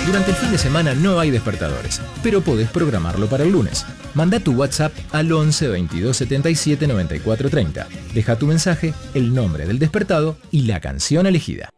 Durante el fin de semana no hay despertadores, pero podés programarlo para el lunes. Manda tu WhatsApp al 11 22 77 94 30. Deja tu mensaje, el nombre del despertado y la canción elegida.